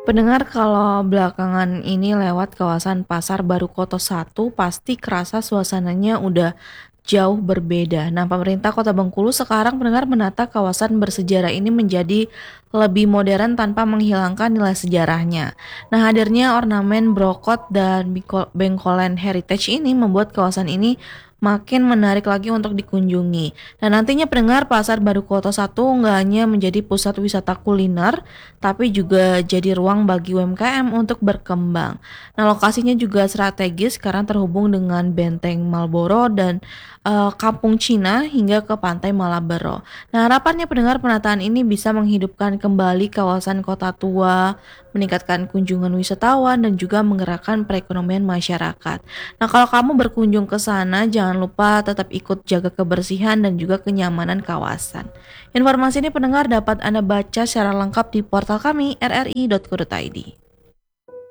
Pendengar, kalau belakangan ini lewat kawasan Pasar Baru Koto 1, pasti kerasa suasananya udah jauh berbeda. Nah, pemerintah Kota Bengkulu sekarang pendengar menata kawasan bersejarah ini menjadi lebih modern tanpa menghilangkan nilai sejarahnya. Nah, hadirnya ornamen brokot dan bengkolen heritage ini membuat kawasan ini makin menarik lagi untuk dikunjungi. Dan nantinya pendengar, Pasar Baru Kota 1 nggak hanya menjadi pusat wisata kuliner, tapi juga jadi ruang bagi UMKM untuk berkembang. Nah, lokasinya juga strategis karena terhubung dengan Benteng Marlboro dan Kampung Cina hingga ke Pantai Malabero. Nah, harapannya pendengar, penataan ini bisa menghidupkan kembali kawasan kota tua, meningkatkan kunjungan wisatawan dan juga menggerakkan perekonomian masyarakat. Nah, kalau kamu berkunjung ke sana, jangan lupa tetap ikut jaga kebersihan dan juga kenyamanan kawasan. Informasi ini pendengar dapat Anda baca secara lengkap di portal kami rri.co.id.